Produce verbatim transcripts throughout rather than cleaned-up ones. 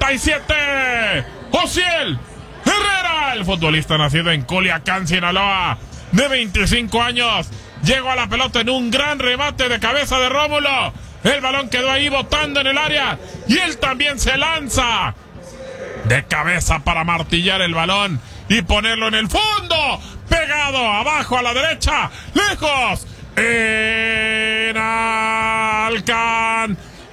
treinta y siete. Osiel Herrera, el futbolista nacido en Culiacán, Sinaloa, de veinticinco años, llegó a la pelota en un gran remate de cabeza de Rómulo. El balón quedó ahí botando en el área y él también se lanza de cabeza para martillar el balón y ponerlo en el fondo, pegado abajo a la derecha, lejos, inalcanzable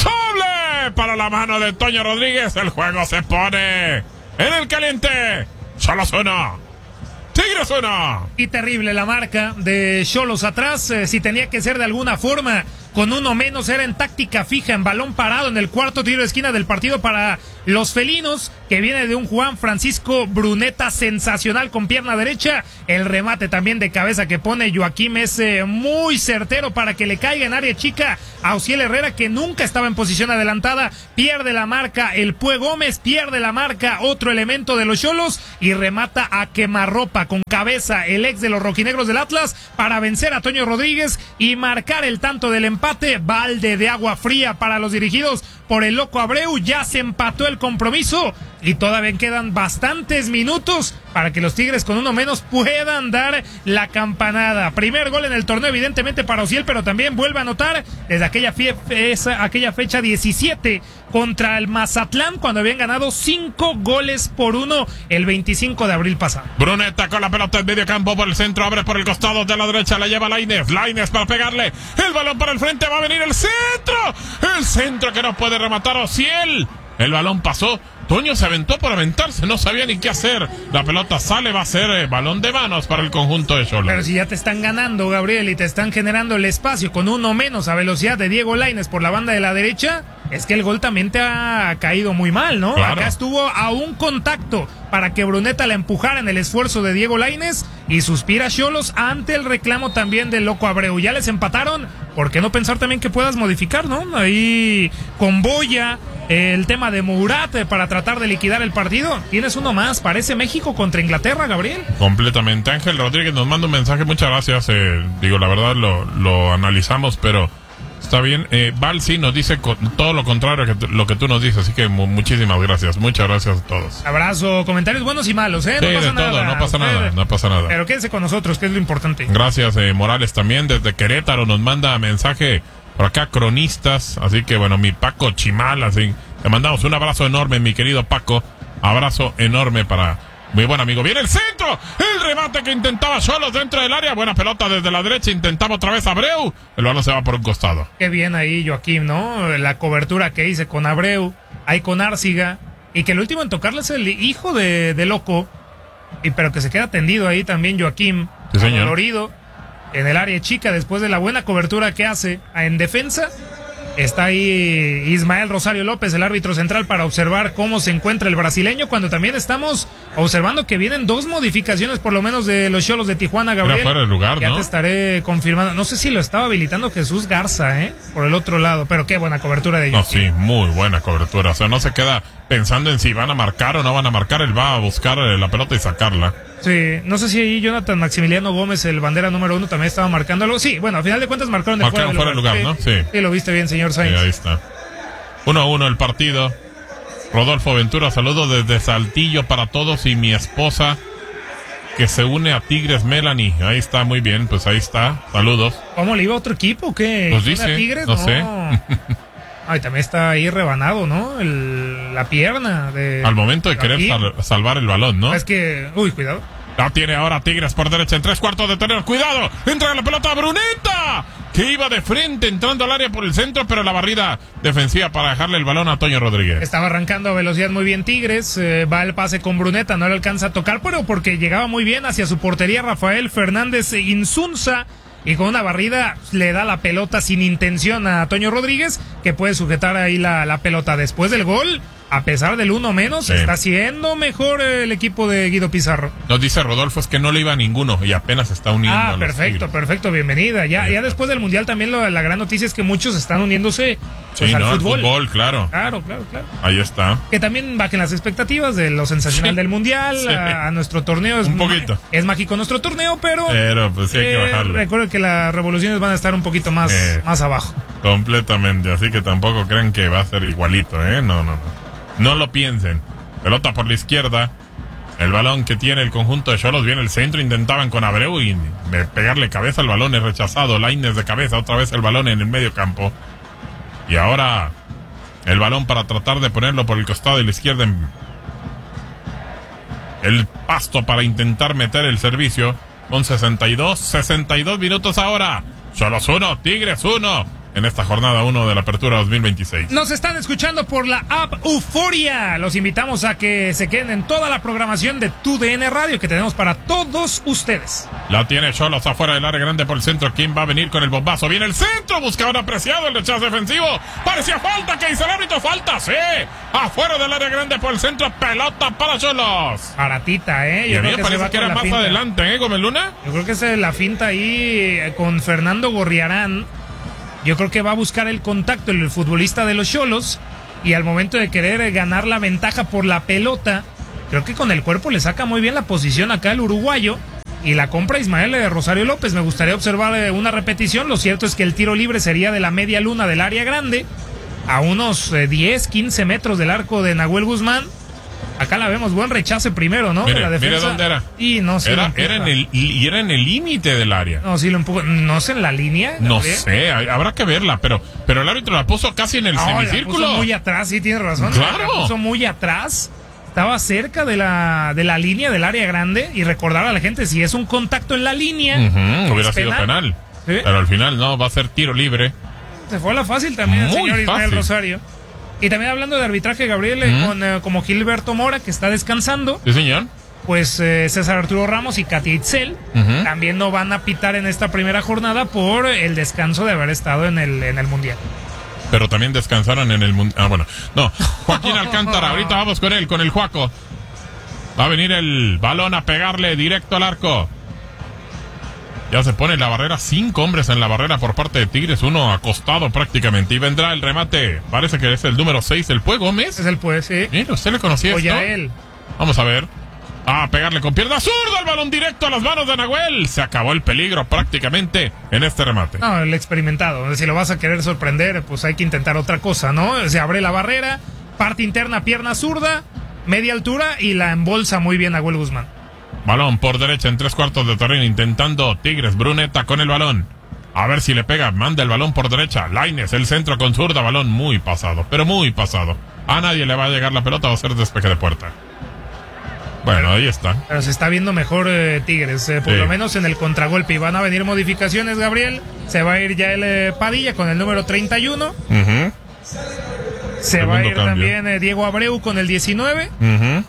para la mano de Toño Rodríguez. El juego se pone en el caliente. Xolos uno, Tigres uno. Y terrible la marca de Xolos atrás. Eh, si tenía que ser de alguna forma con uno menos, era en táctica fija, en balón parado, en el cuarto tiro de esquina del partido para los felinos, que viene de un Juan Francisco Bruneta sensacional con pierna derecha. El remate también de cabeza que pone Joaquim es eh, muy certero para que le caiga en área chica a Osiel Herrera, que nunca estaba en posición adelantada. Pierde la marca el Pue Gómez, pierde la marca otro elemento de los Xolos y remata a quemarropa con cabeza el ex de los rojinegros del Atlas para vencer a Toño Rodríguez y marcar el tanto del empate. Balde de agua fría para los dirigidos por el Loco Abreu. Ya se empató el compromiso y todavía quedan bastantes minutos para que los Tigres con uno menos puedan dar la campanada. Primer gol en el torneo evidentemente para Osiel, pero también vuelve a anotar desde aquella, fie- esa, aquella fecha diecisiete contra el Mazatlán, cuando habían ganado cinco goles por uno el veinticinco de abril pasado. Bruneta con la pelota en medio campo por el centro, abre por el costado de la derecha, la lleva Lainez, Lainez para pegarle, el balón para el frente, va a venir el centro, el centro que no puede rematar Osiel. El balón pasó, Toño se aventó por aventarse, no sabía ni qué hacer. La pelota sale, va a ser eh, balón de manos para el conjunto de Xolos. Pero si ya te están ganando, Gabriel, y te están generando el espacio con uno menos a velocidad de Diego Lainez por la banda de la derecha, es que el gol también te ha caído muy mal, ¿no? Claro. Acá estuvo a un contacto para que Bruneta la empujara en el esfuerzo de Diego Lainez y suspira Xolos ante el reclamo también del Loco Abreu. Ya les empataron, ¿por qué no pensar también que puedas modificar, no? Ahí con Boya, el tema de Murat eh, para tratar de liquidar el partido. Tienes uno más, parece México contra Inglaterra, Gabriel. Completamente. Ángel Rodríguez nos manda un mensaje, muchas gracias. Eh, digo, la verdad lo, lo analizamos, pero está bien. Eh, Val sí nos dice con, todo lo contrario que t- lo que tú nos dices, así que mu- muchísimas gracias. Muchas gracias a todos. Abrazo, comentarios buenos y malos, ¿eh? Sí, No pasa de todo, nada. no pasa Usted- nada, no pasa nada. Pero quédense con nosotros, que es lo importante. Gracias, eh, Morales también desde Querétaro nos manda mensaje por acá, cronistas, así que bueno, mi Paco Chimal, así, te mandamos un abrazo enorme, mi querido Paco, abrazo enorme para mi buen amigo. Viene el centro, el remate que intentaba Xolos dentro del área, buena pelota desde la derecha, intentaba otra vez Abreu, el balón se va por un costado. Qué bien ahí, Joaquim, ¿no? La cobertura que hice con Abreu, ahí con Árciga, y que el último en tocarle es el hijo de, de Loco, y pero que se queda tendido ahí también Joaquim, Sí, señor. dolorido, en el área chica, después de la buena cobertura que hace en defensa. Está ahí Ismael Rosario López, el árbitro central, para observar cómo se encuentra el brasileño, cuando también estamos observando que vienen dos modificaciones por lo menos de los Xolos de Tijuana, Gabriel. Era fuera de lugar, ya ¿no? te estaré confirmando. No sé si lo estaba habilitando Jesús Garza, ¿eh? Por el otro lado, pero qué buena cobertura de ellos. No, sí, muy buena cobertura, o sea, no se queda pensando en si van a marcar o no van a marcar, él va a buscar eh, la pelota y sacarla. Sí, no sé si ahí Jonathan Maximiliano Gómez, el bandera número uno, también estaba marcando algo. Sí, bueno, al final de cuentas marcaron de Marcaron fuera fuera de lugar, ¿no? Sí. Sí. Sí, lo viste bien, señor Sainz. Sí, ahí está. Uno a uno el partido. Rodolfo Ventura, saludos desde Saltillo para todos y mi esposa que se une a Tigres, Melanie. Ahí está, muy bien, pues ahí está. Saludos. ¿Cómo le iba a otro equipo? ¿Qué? Pues ¿Una dice, Tigres? no sé. Ay, también está ahí rebanado, ¿no? El, la pierna de... Al momento de querer sal- salvar el balón, ¿no? Es que... Uy, cuidado. La tiene ahora Tigres por derecha en tres cuartos de tener. ¡Cuidado! Entra la pelota a Bruneta, que iba de frente entrando al área por el centro, pero la barrida defensiva para dejarle el balón a Toño Rodríguez. Estaba arrancando a velocidad muy bien Tigres. Eh, va el pase con Bruneta, no le alcanza a tocar, pero porque llegaba muy bien hacia su portería Rafael Fernández Insunza. Y con una barrida le da la pelota sin intención a Toño Rodríguez, que puede sujetar ahí la, la pelota. Después del gol, a pesar del uno menos, Sí. está siendo mejor el equipo de Guido Pizarro. Nos dice Rodolfo, es que no le iba a ninguno y apenas está uniendo a Ah, los perfecto, Tigres. perfecto, bienvenida. Ya, Sí, ya después del Mundial también lo, la gran noticia es que muchos están uniéndose pues, Sí, al no, al fútbol. fútbol, claro. Claro, claro, claro. Ahí está. Que también bajen las expectativas de lo sensacional Sí. del Mundial, Sí. a, a nuestro torneo. Es Un poquito. Es mágico nuestro torneo, pero... Pero pues sí hay que eh, bajarle. recuerden que las revoluciones van a estar un poquito más, Eh. más abajo. Completamente, así que tampoco crean que va a ser igualito, ¿eh? No, no, no. No lo piensen. Pelota por la izquierda. El balón que tiene el conjunto de Xolos viene el centro. Intentaban con Abreu y de pegarle cabeza. El balón es rechazado. Lainez de cabeza. Otra vez el balón en el medio campo. Y ahora el balón para tratar de ponerlo por el costado de la izquierda. En el pasto para intentar meter el servicio. Con sesenta y dos, sesenta y dos minutos ahora. Xolos uno, Tigres uno. En esta jornada uno de la apertura dos mil veintiséis. Nos están escuchando por la app Euforia. Los invitamos a que se queden en toda la programación de Tu D N Radio que tenemos para todos ustedes. La tiene Xolos afuera del área grande por el centro. ¿Quién va a venir con el bombazo? Viene el centro, buscador apreciado, el rechazo defensivo. Parecía falta, que dice el árbitro, falta, sí. Afuera del área grande por el centro, pelota para Xolos. Baratita, ¿eh? Yo y a mí me parece que era más finta. adelante, ¿eh, Gómez Luna? Yo creo que es la finta ahí con Fernando Gorriarán. Yo creo que va a buscar el contacto el futbolista de los Xolos y al momento de querer ganar la ventaja por la pelota, creo que con el cuerpo le saca muy bien la posición acá el uruguayo y la compra Ismael de Rosario López. Me gustaría observar una repetición. Lo cierto es que el tiro libre sería de la media luna del área grande a unos diez, quince metros del arco de Nahuel Guzmán. Acá la vemos, buen rechace primero, ¿no? Mire, de la defensa. mire dónde era. Y no sé. Era, era en el y era en el límite del área. No, sí lo empujo. No sé en la línea. No sé, habrá que verla, pero pero el árbitro la puso casi en el no, semicírculo. La puso muy atrás, sí tienes razón. Claro. La puso muy atrás. Estaba cerca de la de la línea del área grande y recordar a la gente si es un contacto en la línea, uh-huh, hubiera sido penal. penal. ¿Sí? Pero al final no, va a ser tiro libre. Se fue a la fácil también el señor Ismael fácil. Rosario. Y también hablando de arbitraje, Gabriel, ¿Mm? con eh, como Gilberto Mora, que está descansando. Sí, señor. Pues eh, César Arturo Ramos y Katia Itzel uh-huh. también no van a pitar en esta primera jornada por el descanso de haber estado en el, en el Mundial. Pero también descansaron en el Mundial. Ah, bueno. No, Joaquín Alcántara, ahorita vamos con él, con el Juaco. Va a venir el balón a pegarle directo al arco. Ya se pone la barrera, cinco hombres en la barrera por parte de Tigres, uno acostado prácticamente. Y vendrá el remate, parece que es el número seis, ¿el Pue Gómez? Es el Pue, sí. Mira, ¿usted le conocía esto? Oye, a él. Vamos a ver. A pegarle con pierna zurda el balón directo a las manos de Nahuel. Se acabó el peligro prácticamente en este remate. No, el experimentado. Si lo vas a querer sorprender, pues hay que intentar otra cosa, ¿no? Se abre la barrera, parte interna, pierna zurda, media altura y la embolsa muy bien Nahuel Guzmán. Balón por derecha en tres cuartos de terreno, intentando Tigres. Bruneta con el balón. A ver si le pega, manda el balón por derecha. Lainez, el centro con zurda, balón muy pasado, pero muy pasado. A nadie le va a llegar la pelota, va a ser despeje de puerta. Bueno, ahí está. Pero se está viendo mejor eh, Tigres, eh, por sí. lo menos en el contragolpe. Y van a venir modificaciones, Gabriel. Se va a ir ya el eh, Padilla con el número treinta y uno. Uh-huh. Se Segundo va a ir cambio. también eh, Diego Abreu con el diecinueve. Uh-huh.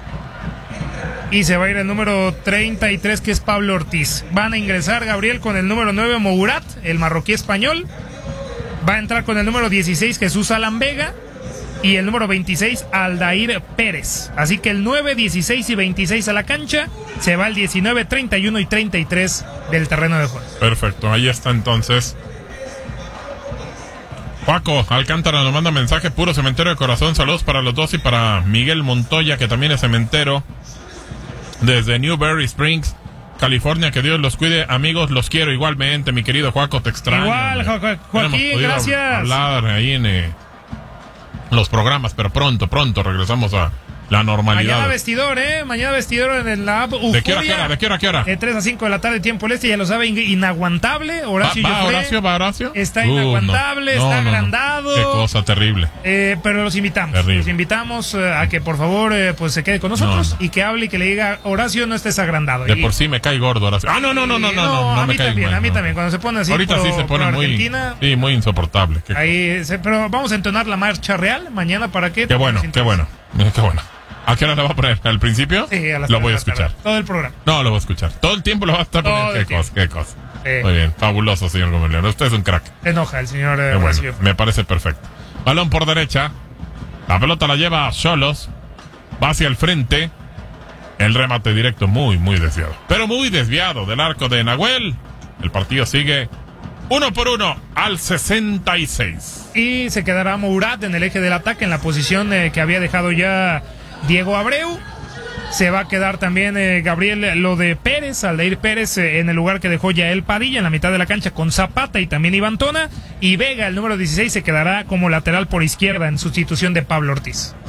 Y se va a ir el número treinta y tres, que es Pablo Ortiz. Van a ingresar, Gabriel, con el número nueve, Mourat, el marroquí español. Va a entrar con el número dieciséis, Jesús Alan Vega. Y el número veintiséis, Aldair Pérez. Así que el nueve, dieciséis y veintiséis a la cancha. Se va el diecinueve, treinta y uno y treinta y tres del terreno de juego. Perfecto, ahí está entonces. Paco Alcántara nos manda mensaje: puro cementero de corazón, saludos para los dos y para Miguel Montoya, que también es cementero, desde Newberry Springs, California. Que Dios los cuide, amigos, los quiero igualmente, mi querido Juaco, te extraño. Igual, jo jo Joaquín, gracias. Hablar ahí en eh, los programas, pero pronto, pronto regresamos a la normalidad. Mañana vestidor, ¿eh? Mañana vestidor en el Lab Euforia. ¿De qué hora, qué hora? ¿De qué hora, qué hora? De tres a cinco de la tarde, tiempo del este, ya lo sabe, inaguantable. Horacio ¿Va, va Joffre, Horacio? ¿Va Horacio? Está Uh, inaguantable, no, no, está no, agrandado. No. Qué cosa terrible. Eh, pero los invitamos. Terrible. Los invitamos eh, a que por favor eh, pues se quede con nosotros no, no. y que hable y que le diga: Horacio, no estés agrandado. De y, por sí me cae gordo Horacio. Ah, no, no, no, no, no, no, no a me mí cae también, mal, a mí no. también. Cuando se pone así, ahorita pro, sí se pone muy, Argentina, sí, muy insoportable. Qué ahí se, pero vamos a entonar la marcha real mañana para que. Qué bueno, qué bueno, qué bueno. ¿A qué hora le va a poner? ¿Al principio? Sí, a las lo voy a escuchar. Todo el programa. No, lo voy a escuchar. Todo el tiempo lo va a estar Todo poniendo. Qué cosa, qué cosa. Sí. Muy bien, fabuloso, señor Gómez León. Usted es un crack. Se enoja el señor. Eh, Qué bueno, Horacio. me parece perfecto. Balón por derecha. La pelota la lleva Xolos. Va hacia el frente. El remate directo muy, muy desviado. Pero muy desviado del arco de Nahuel. El partido sigue uno por uno al sesenta y seis. Y se quedará Mourat en el eje del ataque, en la posición eh, que había dejado ya Diego Abreu. Se va a quedar también eh, Gabriel lo de Pérez, Aldair Pérez, eh, en el lugar que dejó ya el Padilla, en la mitad de la cancha, con Zapata y también Iván Tona. Y Vega, el número dieciséis, se quedará como lateral por izquierda en sustitución de Pablo Ortiz.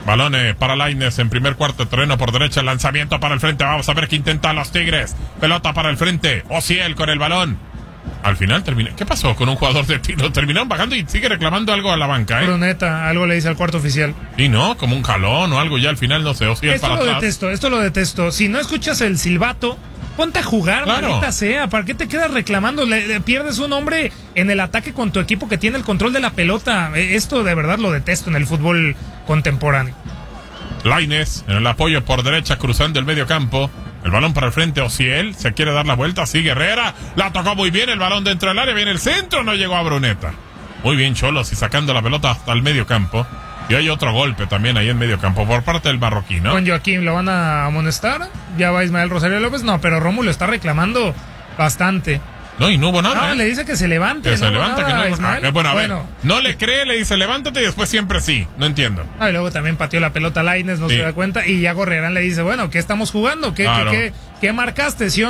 Balón eh, para Lainez en primer cuarto, terreno por derecha, lanzamiento para el frente. Vamos a ver qué intentan los Tigres. Pelota para el frente. Ociel con el balón. Al final terminó. ¿Qué pasó con un jugador de tiro? Terminaron bajando y sigue reclamando algo a la banca, ¿eh? Bruneta, algo le dice al cuarto oficial. Sí, ¿no? Como un jalón o algo ya al final, no sé. Ociel esto para lo atrás. detesto, esto lo detesto. Si no escuchas el silbato, ponte a jugar, Claro. maldita sea. ¿Para qué te quedas reclamando? Le, le pierdes un hombre en el ataque con tu equipo que tiene el control de la pelota. Eh, Esto de verdad lo detesto en el fútbol contemporáneo. Lainez en el apoyo por derecha cruzando el medio campo. El balón para el frente, Ociel se quiere dar la vuelta, sigue Herrera, la tocó muy bien, el balón dentro del área, viene el centro, no llegó a Bruneta. Muy bien Xolos y sacando la pelota hasta el medio campo. Y hay otro golpe también ahí en medio campo por parte del marroquí, ¿no? Con Joaquín lo van a amonestar. Ya va Ismael Rosario López. No, pero Rómulo está reclamando bastante. No, y no hubo nada. No, ¿eh? le dice que se levante. Que se no levanta, nada, que no. Ismael. Ah, bueno, a ver, Bueno. no le cree, le dice levántate y después siempre sí. No entiendo. Ah, y luego también pateó la pelota Lainez, no Sí. se da cuenta. Y ya Gorrerán le dice, bueno, ¿qué estamos jugando? ¿Qué, Claro. qué, qué, qué marcaste? ¿Sí o